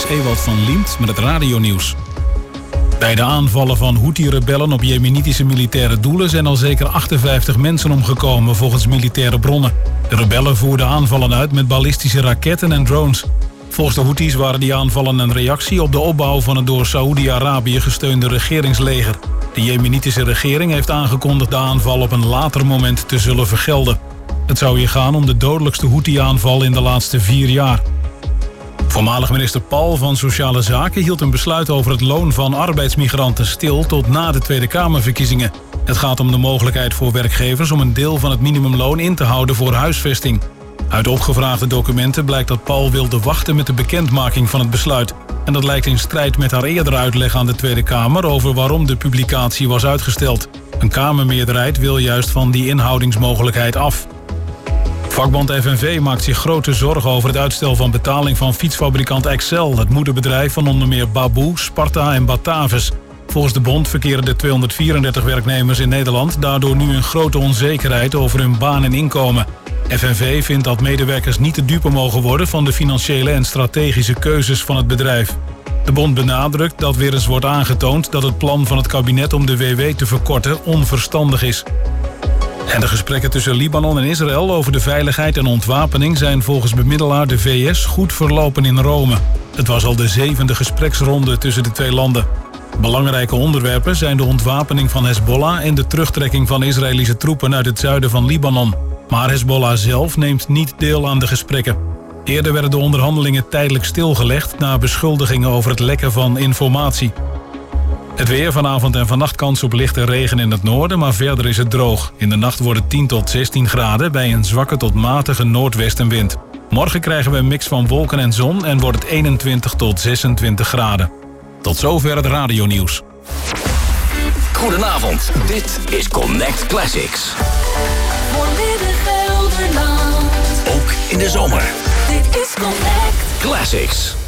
is Ewald van Liemt met het radionieuws. Bij de aanvallen van Houthi-rebellen op jemenitische militaire doelen zijn al zeker 58 mensen omgekomen volgens militaire bronnen. De rebellen voerden aanvallen uit met ballistische raketten en drones. Volgens de Houthis waren die aanvallen een reactie op de opbouw van het door Saoedi-Arabië gesteunde regeringsleger. De jemenitische regering heeft aangekondigd de aanval op een later moment te zullen vergelden. Het zou hier gaan om de dodelijkste Houthi-aanval in de laatste 4 jaar. Voormalig minister Paul van Sociale Zaken hield een besluit over het loon van arbeidsmigranten stil tot na de Tweede Kamerverkiezingen. Het gaat om de mogelijkheid voor werkgevers om een deel van het minimumloon in te houden voor huisvesting. Uit opgevraagde documenten blijkt dat Paul wilde wachten met de bekendmaking van het besluit. En dat lijkt in strijd met haar eerdere uitleg aan de Tweede Kamer over waarom de publicatie was uitgesteld. Een Kamermeerderheid wil juist van die inhoudingsmogelijkheid af. Vakbond FNV maakt zich grote zorgen over het uitstel van betaling van fietsfabrikant Excel, het moederbedrijf van onder meer Baboe, Sparta en Batavis. Volgens de bond verkeren de 234 werknemers in Nederland daardoor nu een grote onzekerheid over hun baan en inkomen. FNV vindt dat medewerkers niet te dupe mogen worden van de financiële en strategische keuzes van het bedrijf. De bond benadrukt dat weer eens wordt aangetoond dat het plan van het kabinet om de WW te verkorten onverstandig is. En de gesprekken tussen Libanon en Israël over de veiligheid en ontwapening zijn volgens bemiddelaar de VS goed verlopen in Rome. Het was al de 7e gespreksronde tussen de twee landen. Belangrijke onderwerpen zijn de ontwapening van Hezbollah en de terugtrekking van Israëlische troepen uit het zuiden van Libanon. Maar Hezbollah zelf neemt niet deel aan de gesprekken. Eerder werden de onderhandelingen tijdelijk stilgelegd na beschuldigingen over het lekken van informatie. Het weer, vanavond en vannacht kans op lichte regen in het noorden, maar verder is het droog. In de nacht wordt het 10 tot 16 graden bij een zwakke tot matige noordwestenwind. Morgen krijgen we een mix van wolken en zon en wordt het 21 tot 26 graden. Tot zover het radionieuws. Goedenavond, dit is Connect Classics. Volledig Gelderland. Ook in de zomer. Dit is Connect Classics.